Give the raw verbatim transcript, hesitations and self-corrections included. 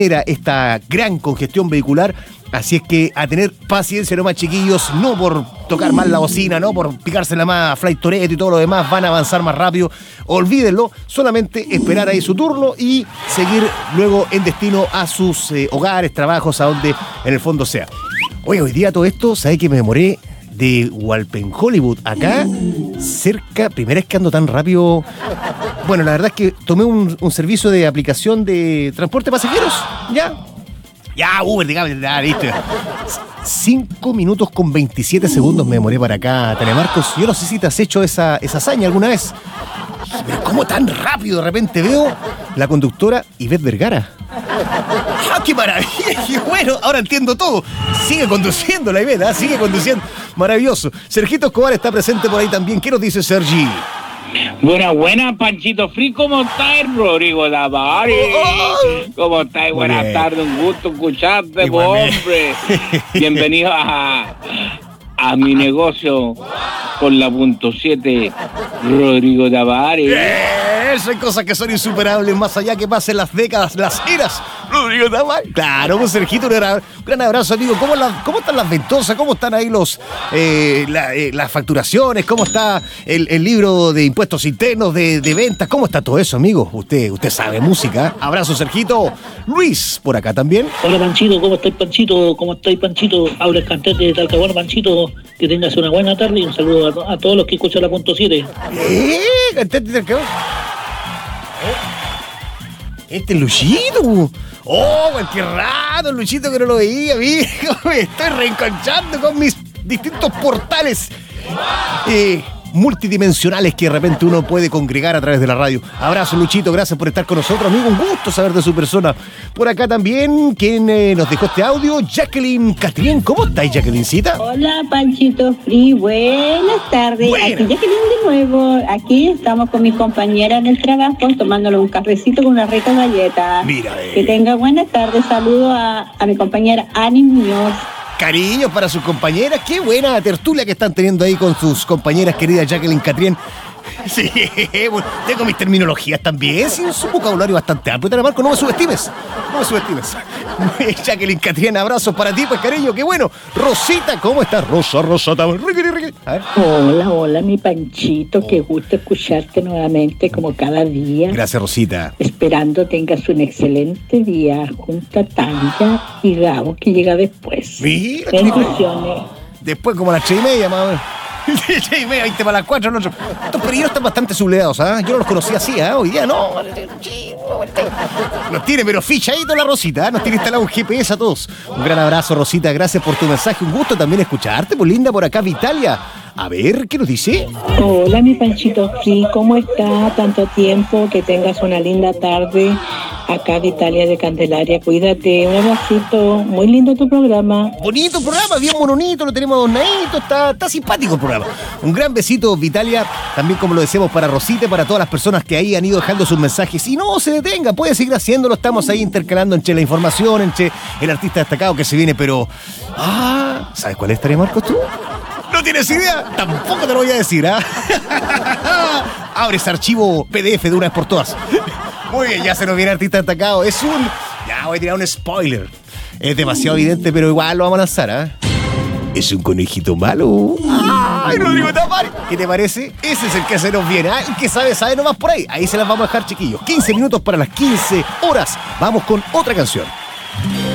era esta gran congestión vehicular. Así es que a tener paciencia nomás, chiquillos, no por tocar más la bocina, no por picársela más a Flight Toretto y todo lo demás, van a avanzar más rápido. Olvídenlo, solamente esperar ahí su turno y seguir luego en destino a sus eh, hogares, trabajos, a donde en el fondo sea. Oye, hoy día todo esto, ¿sabes que me demoré de Walpen Hollywood acá, cerca, primera vez que ando tan rápido? Bueno, la verdad es que tomé un, un servicio de aplicación de transporte de pasajeros, ya. Ya, Uber, digamos, ya, viste. cinco minutos con veintisiete segundos me demoré para acá, Telemarcos. Yo no sé si te has hecho esa, esa hazaña alguna vez. Pero ¿cómo tan rápido de repente veo la conductora Ivette Vergara? ¡Ah, qué maravilla! ¡Qué bueno! Ahora entiendo todo. Sigue conduciendo la Ivette, ¿eh? Sigue conduciendo. Maravilloso. Sergito Escobar está presente por ahí también. ¿Qué nos dice Sergi? Buena, buena, Panchito Free, ¿cómo estás, Rodrigo Davari? ¿Cómo estás? Buenas bien. Tardes, un gusto escucharte, hombre. Bienvenido a, a mi negocio con la punto siete, Rodrigo Davari. Eso, hay cosas que son insuperables, más allá que pasen las décadas, las eras. Rodrigo Davari. Claro, pues Sergito, un gran, gran abrazo, amigo. ¿Cómo, la, ¿Cómo están las ventosas? ¿Cómo están ahí los eh, la, eh, las facturaciones? ¿Cómo está el, el libro de impuestos internos, de, de ventas? ¿Cómo está todo eso, amigo? Usted, usted sabe música. Abrazo, Sergito. Luis, por acá también. Hola, Panchito. ¿Cómo estáis, Panchito? ¿Cómo estáis, Panchito? Habla el cantante de Talcahuano, Panchito. Que tengas una buena tarde y un saludo a, to- a todos los que escuchan la punto siete. ¿Eh? ¿Cantante de Talcahuano? Este es Luchito. Oh, cualquier rato, Luchito, que no lo veía, amigo. Me estoy reencontrando con mis distintos portales eh, multidimensionales que de repente uno puede congregar a través de la radio. Abrazo, Luchito, gracias por estar con nosotros, amigo. Un gusto saber de su persona. Por acá también, quien eh, nos dejó este audio, Jacqueline Catrien. ¿Cómo estáis, Jacquelincita? Hola, Panchito Free, buenas tardes. Buena. Aquí Jacqueline de nuevo. Aquí estamos con mis compañeras en el trabajo, tomándole un cafecito con una rica galleta. Mira, eh. Que tenga buenas tardes. Saludo a, a mi compañera Ani Muñoz. Cariños para sus compañeras. Qué buena tertulia que están teniendo ahí con sus compañeras, querida Jacqueline Catrien. Sí, bueno, tengo mis terminologías también, sí, es un vocabulario bastante amplio. Telemarco, no me subestimes, no me subestimes. Jacqueline Catrien, abrazos para ti, pues, cariño, qué bueno. Rosita, ¿cómo estás? Rosa, Rosata. A ver. Hola, hola, mi Panchito, qué gusto escucharte nuevamente como cada día. Gracias, Rosita. Esperando tengas un excelente día junto a Tanya y Gabo, que llega después. Mira, bendiciones. Después como a las tres y media, más o menos. tres y media, veinte para las cuatro. Estos perillos están bastante sublevados, ¿ah? ¿eh? Yo no los conocía así, ¿ah? ¿eh? Hoy día no. Nos tiene, pero fichadito la Rosita, ¿eh? Nos tiene instalado un G P S a todos. Un gran abrazo, Rosita, gracias por tu mensaje. Un gusto también escucharte, pues linda, por acá, Vitalia. A ver, ¿qué nos dice? Hola, mi Panchito Free, ¿cómo está? Tanto tiempo, que tengas una linda tarde. Acá de Italia de Candelaria, cuídate, un abracito, muy lindo tu programa. Bonito programa, bien mononito, lo tenemos adornadito, está, está simpático el programa. Un gran besito, Vitalia, también como lo decíamos para Rosita, para todas las personas que ahí han ido dejando sus mensajes. Y no se detenga, puede seguir haciéndolo, estamos ahí intercalando entre la información, entre el artista destacado que se viene, pero... Ah, ¿sabes cuál es, Tarea Marcos, tú? ¿No tienes idea? Tampoco te lo voy a decir, ¿ah? ¿eh? Abre ese archivo P D F de una vez por todas. Muy bien, ya se nos viene artista destacado. Es un... Ya voy a tirar un spoiler. Es demasiado evidente, pero igual lo vamos a lanzar, ¿ah? ¿eh? Es un conejito malo. ¡Ay, Rodrigo Davari! ¿Qué te parece? Ese es el que se nos viene, ¿ah? ¿eh? Y que sabe, sabe nomás por ahí. Ahí se las vamos a dejar, chiquillos. quince minutos para las quince horas. Vamos con otra canción.